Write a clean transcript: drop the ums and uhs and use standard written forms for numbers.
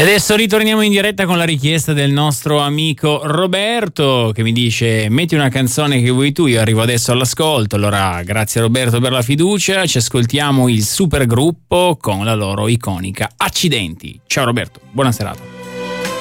adesso ritorniamo in diretta con la richiesta del nostro amico Roberto, che mi dice: metti una canzone che vuoi tu, io arrivo adesso all'ascolto. Allora, grazie Roberto per la fiducia, ci ascoltiamo il Supergruppo con la loro iconica Accidenti. Ciao Roberto, buona serata.